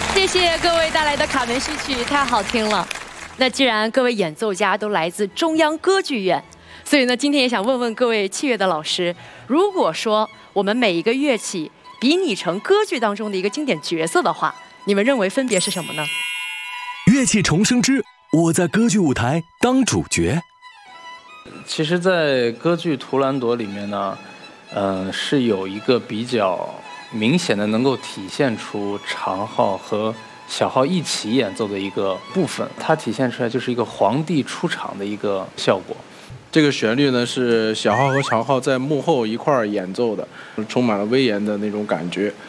谢谢各位带来的卡门序曲，太好听了。那既然各位演奏家都来自中央歌剧院，所以呢，今天也想问问各位器乐的老师，如果说我们每一个乐器比拟成歌剧当中的一个经典角色的话，你们认为分别是什么呢？ 乐器重生之我在歌剧舞台当主角。 其实，在歌剧《图兰朵》里面呢，是有一个比较明显的能够体现出长号和小号一起演奏的一个部分，它体现出来就是一个皇帝出场的一个效果。 这个旋律呢是小号和长号在幕后一块儿演奏的，充满了威严的那种感觉。